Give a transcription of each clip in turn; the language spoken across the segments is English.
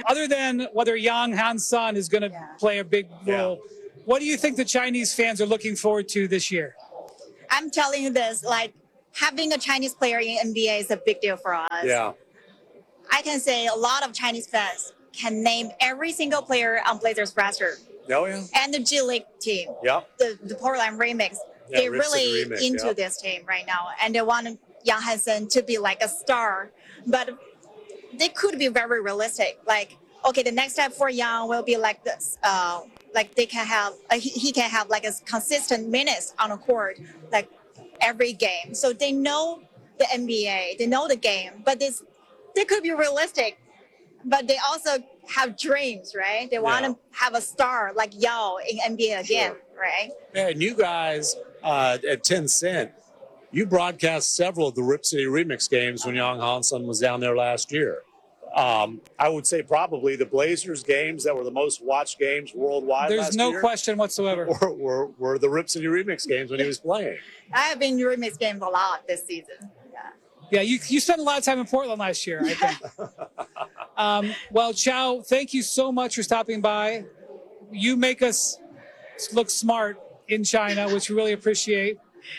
Other than whether Yang Han-sun is going to play a big role, what do you think the Chinese fans are looking forward to this year? I'm telling you this, like having a Chinese player in NBA is a big deal for us. Yeah. I can say a lot of Chinese fans can name every single player on Blazers roster. Oh, yeah. And the G League team. Yep. The Portland Remix. Yeah, They're really into this team right now. And they want Yang Han-sun to be like a star. But they could be very realistic. Like, okay, the next step for Yang will be like this. Like they can have, he can have like a consistent minutes on the court, like every game. So they know the NBA, they know the game, but they could be realistic, but they also have dreams, right? They want to have a star like Yao in NBA again, right? Yeah, and you guys at 10 Cent, you broadcast several of the Rip City Remix games when Yang Han-sun was down there last year. I would say probably the Blazers games that were the most watched games worldwide. There's no question whatsoever. Were the Rip City Remix games when he was playing. I have been in Remix games a lot this season. Yeah, you spent a lot of time in Portland last year, I think. Well, Chow, thank you so much for stopping by. You make us look smart in China, which we really appreciate.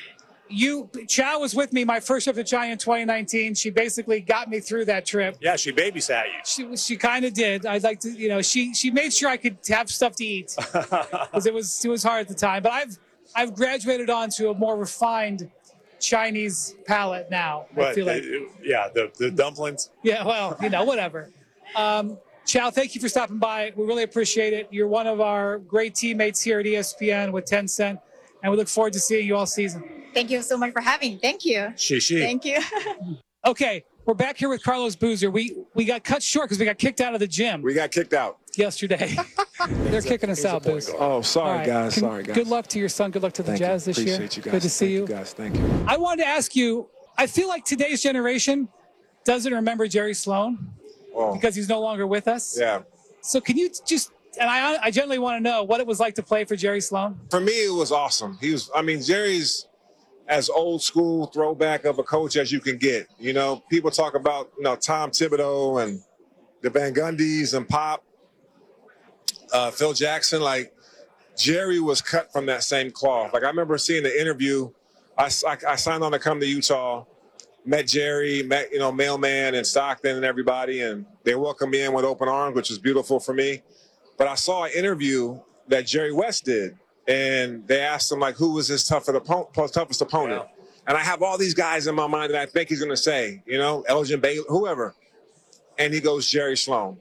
Chow was with me my first trip to China in 2019. She basically got me through that trip. Yeah, she babysat you. She kind of did. I'd like to, she made sure I could have stuff to eat because it was hard at the time. But I've graduated on to a more refined Chinese palate now. I feel like. The dumplings. Yeah, well, whatever. Chow, thank you for stopping by. We really appreciate it. You're one of our great teammates here at ESPN with 10 Cent, and we look forward to seeing you all season. Thank you so much for having me. Thank you. Thank you. Okay, we're back here with Carlos Boozer. We got cut short because we got kicked out of the gym. We got kicked out yesterday. They're kicking us out, Boozer. Oh, sorry, guys. Good luck to your son. Good luck to the Jazz this year. Appreciate you guys. Good to see you. Guys. Thank you. I wanted to ask you, I feel like today's generation doesn't remember Jerry Sloan because he's no longer with us. Yeah. So can you just, and I generally want to know what it was like to play for Jerry Sloan? For me, it was awesome. Jerry's as old school throwback of a coach as you can get. People talk about, Tom Thibodeau and the Van Gundys and Pop, Phil Jackson. Like, Jerry was cut from that same cloth. Like, I remember seeing the interview. I signed on to come to Utah, met Jerry, Mailman and Stockton and everybody, and they welcomed me in with open arms, which was beautiful for me. But I saw an interview that Jerry West did, and they asked him, like, who was his toughest opponent? Yeah. And I have all these guys in my mind that I think he's going to say, Elgin Baylor, whoever. And he goes, Jerry Sloan.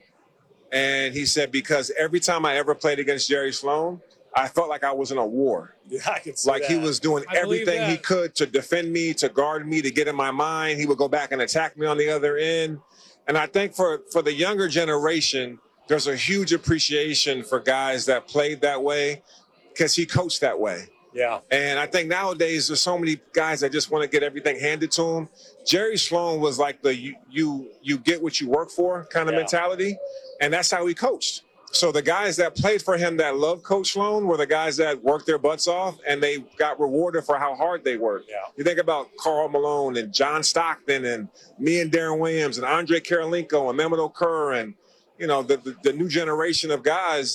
And he said, because every time I ever played against Jerry Sloan, I felt like I was in a war. Yeah, I can see like that. He was doing everything he could to defend me, to guard me, to get in my mind. He would go back and attack me on the other end. And I think for the younger generation, there's a huge appreciation for guys that played that way because he coached that way. Yeah. And I think nowadays there's so many guys that just want to get everything handed to them. Jerry Sloan was like the you get what you work for kind of mentality. And that's how he coached. So the guys that played for him that loved Coach Sloan were the guys that worked their butts off, and they got rewarded for how hard they worked. Yeah. You think about Karl Malone and John Stockton and me and Darren Williams and Andre Karolinko and Mehmet Okur and, the new generation of guys,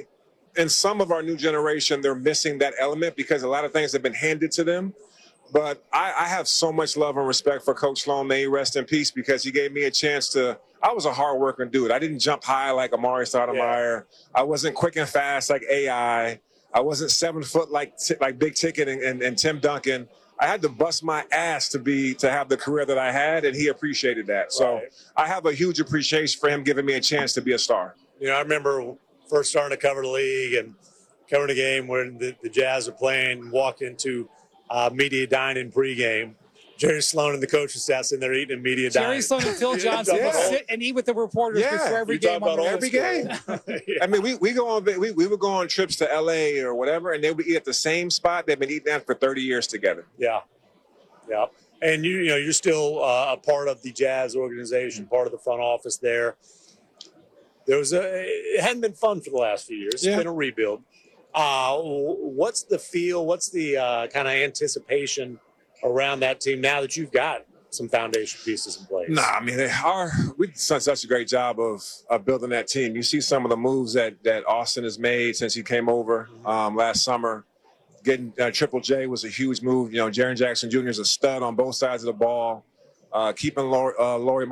and some of our new generation, they're missing that element because a lot of things have been handed to them. But I have so much love and respect for Coach Sloan. May he rest in peace, because he gave me a chance to – I was a hard-working dude. I didn't jump high like Amari Stoudemire. Yeah. I wasn't quick and fast like AI. I wasn't 7 foot like Big Ticket and Tim Duncan. I had to bust my ass to have the career that I had, and he appreciated that. Right. So I have a huge appreciation for him giving me a chance to be a star. I remember first starting to cover the league and covering a game when the Jazz are playing, walked into media dining pregame. Jerry Sloan and the coaching staff sitting there eating media dining. Jerry Sloan and Phil Johnson will sit and eat with the reporters before every game. Every game. I mean, we would go on trips to LA or whatever, and they would eat at the same spot. They've been eating at for 30 years together. Yeah. And you're still a part of the Jazz organization, part of the front office there. It hadn't been fun for the last few years. It's been a rebuild. What's the feel? What's the kind of anticipation around that team now that you've got some foundation pieces in place? Nah, I mean, we've done such a great job of building that team. You see some of the moves that Austin has made since he came over last summer. Getting Triple J was a huge move. You know, Jaren Jackson Jr. is a stud on both sides of the ball. Keeping Laurie